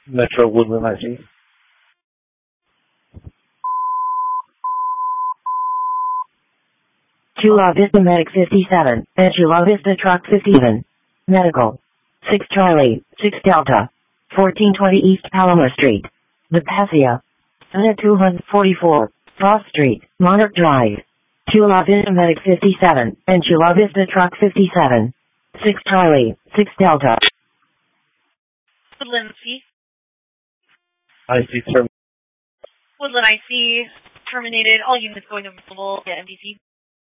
Metro Woodland, I see. Chula Vista Medic 57, and Chula Vista Truck 57. Medical. 6 Charlie, 6 Delta. 1420 East Palomar Street. The Passia. Unit 244, Frost Street, Monarch Drive. Chula Vista Medic 57, and Chula Vista Truck 57. 6 Charlie, 6 Delta. Woodland C. I see, sir. Woodland IC terminated. All units going available to MDC.